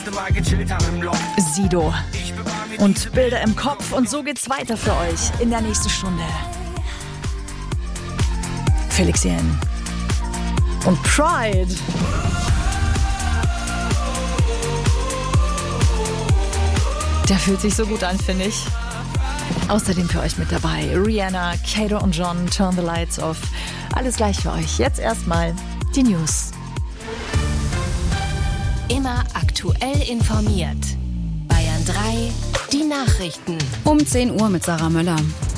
Sido und Bilder im Kopf, und so geht's weiter für euch in der nächsten Stunde. Felix Jähn und Pride. Der fühlt sich so gut an, finde ich. Außerdem für euch mit dabei Rihanna, Kato und John, Turn the Lights Off. Alles gleich für euch. Jetzt erstmal die News. Immer aktuell informiert. Bayern 3, die Nachrichten. Um 10 Uhr mit Sarah Möller.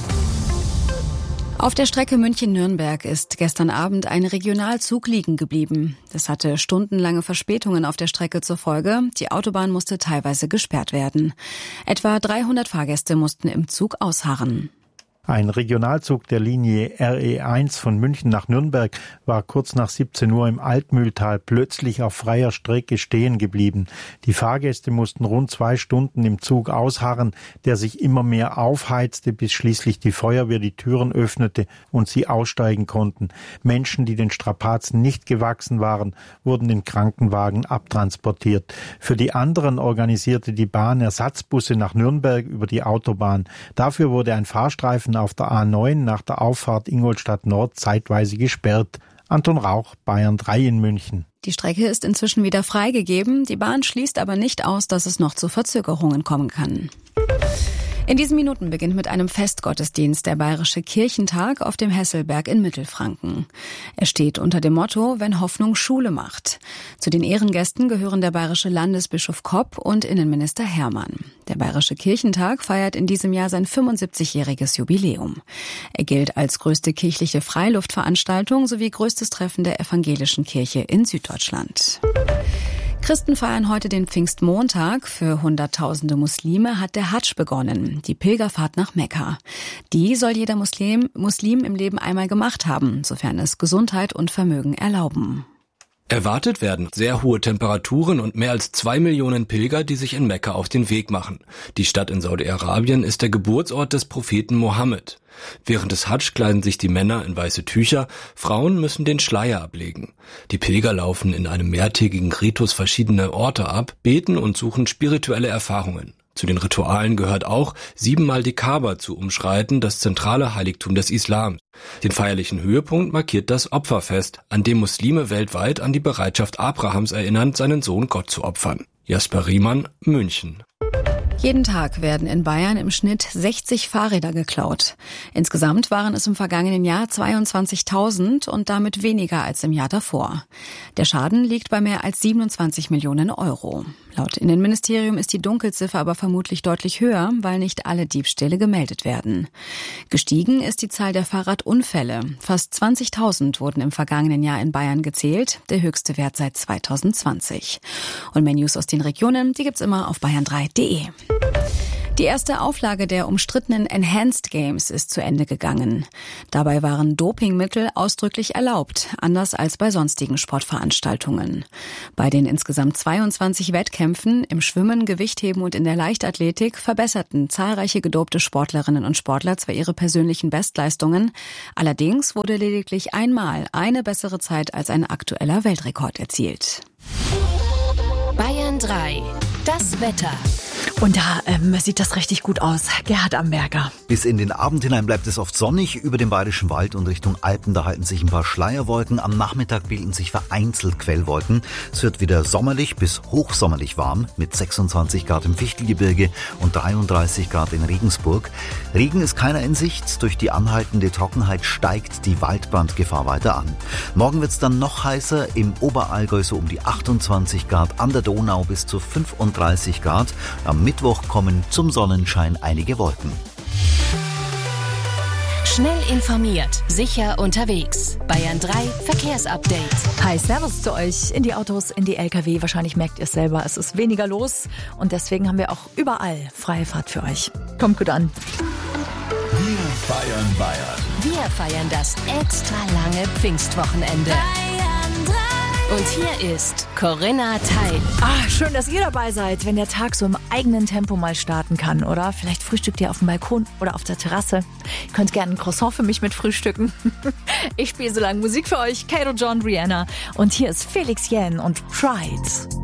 Auf der Strecke München-Nürnberg ist gestern Abend ein Regionalzug liegen geblieben. Das hatte stundenlange Verspätungen auf der Strecke zur Folge. Die Autobahn musste teilweise gesperrt werden. Etwa 300 Fahrgäste mussten im Zug ausharren. Ein Regionalzug der Linie RE1 von München nach Nürnberg war kurz nach 17 Uhr im Altmühltal plötzlich auf freier Strecke stehen geblieben. Die Fahrgäste mussten rund 2 Stunden im Zug ausharren, der sich immer mehr aufheizte, bis schließlich die Feuerwehr die Türen öffnete und sie aussteigen konnten. Menschen, die den Strapazen nicht gewachsen waren, wurden in Krankenwagen abtransportiert. Für die anderen organisierte die Bahn Ersatzbusse nach Nürnberg über die Autobahn. Dafür wurde ein Fahrstreifen auf der A9 nach der Auffahrt Ingolstadt Nord zeitweise gesperrt. Anton Rauch, Bayern 3 in München. Die Strecke ist inzwischen wieder freigegeben. Die Bahn schließt aber nicht aus, dass es noch zu Verzögerungen kommen kann. In diesen Minuten beginnt mit einem Festgottesdienst der Bayerische Kirchentag auf dem Hesselberg in Mittelfranken. Er steht unter dem Motto, wenn Hoffnung Schule macht. Zu den Ehrengästen gehören der bayerische Landesbischof Kopp und Innenminister Hermann. Der Bayerische Kirchentag feiert in diesem Jahr sein 75-jähriges Jubiläum. Er gilt als größte kirchliche Freiluftveranstaltung sowie größtes Treffen der evangelischen Kirche in Süddeutschland. Christen feiern heute den Pfingstmontag. Für Hunderttausende Muslime hat der Hadsch begonnen, die Pilgerfahrt nach Mekka. Die soll jeder Muslim im Leben einmal gemacht haben, sofern es Gesundheit und Vermögen erlauben. Erwartet werden sehr hohe Temperaturen und mehr als 2 Millionen Pilger, die sich in Mekka auf den Weg machen. Die Stadt in Saudi-Arabien ist der Geburtsort des Propheten Mohammed. Während des Hadsch kleiden sich die Männer in weiße Tücher, Frauen müssen den Schleier ablegen. Die Pilger laufen in einem mehrtägigen Ritus verschiedene Orte ab, beten und suchen spirituelle Erfahrungen. Zu den Ritualen gehört auch, 7-mal die Kaaba zu umschreiten, das zentrale Heiligtum des Islams. Den feierlichen Höhepunkt markiert das Opferfest, an dem Muslime weltweit an die Bereitschaft Abrahams erinnern, seinen Sohn Gott zu opfern. Jasper Riemann, München. Jeden Tag werden in Bayern im Schnitt 60 Fahrräder geklaut. Insgesamt waren es im vergangenen Jahr 22.000 und damit weniger als im Jahr davor. Der Schaden liegt bei mehr als 27 Millionen Euro. Laut Innenministerium ist die Dunkelziffer aber vermutlich deutlich höher, weil nicht alle Diebstähle gemeldet werden. Gestiegen ist die Zahl der Fahrradunfälle. Fast 20.000 wurden im vergangenen Jahr in Bayern gezählt, der höchste Wert seit 2020. Und mehr News aus den Regionen, die gibt's immer auf bayern3.de. Die erste Auflage der umstrittenen Enhanced Games ist zu Ende gegangen. Dabei waren Dopingmittel ausdrücklich erlaubt, anders als bei sonstigen Sportveranstaltungen. Bei den insgesamt 22 Wettkämpfen im Schwimmen, Gewichtheben und in der Leichtathletik verbesserten zahlreiche gedopte Sportlerinnen und Sportler zwar ihre persönlichen Bestleistungen, allerdings wurde lediglich einmal eine bessere Zeit als ein aktueller Weltrekord erzielt. Bayern 3, das Wetter. Und da sieht das richtig gut aus. Gerhard Amberger. Bis in den Abend hinein bleibt es oft sonnig über dem Bayerischen Wald und Richtung Alpen. Da halten sich ein paar Schleierwolken. Am Nachmittag bilden sich vereinzelt Quellwolken. Es wird wieder sommerlich bis hochsommerlich warm mit 26 Grad im Fichtelgebirge und 33 Grad in Regensburg. Regen ist keiner in Sicht. Durch die anhaltende Trockenheit steigt die Waldbrandgefahr weiter an. Morgen wird es dann noch heißer. Im Oberallgäu so um die 28 Grad, an der Donau bis zu 35 Grad. Am Mittwoch kommen zum Sonnenschein einige Wolken. Schnell informiert, sicher unterwegs. Bayern 3 Verkehrsupdate. Hi, servus zu euch in die Autos, in die LKW. Wahrscheinlich merkt ihr es selber, es ist weniger los. Und deswegen haben wir auch überall freie Fahrt für euch. Kommt gut an. Wir feiern Bayern. Wir feiern das extra lange Pfingstwochenende. Bayern 3. Und hier ist Corinna Teil. Schön, dass ihr dabei seid, wenn der Tag so im eigenen Tempo mal starten kann, oder? Vielleicht frühstückt ihr auf dem Balkon oder auf der Terrasse. Ihr könnt gerne ein Croissant für mich mit frühstücken. Ich spiele so lange Musik für euch, Kato, John, Rihanna. Und hier ist Felix Jähn und Pride.